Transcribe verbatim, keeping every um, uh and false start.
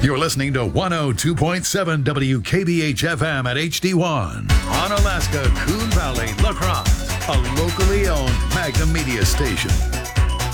You're listening to one oh two point seven W K B H F M at H D one. On Alaska, Coon Valley, La Crosse, a locally owned Magnum Media station.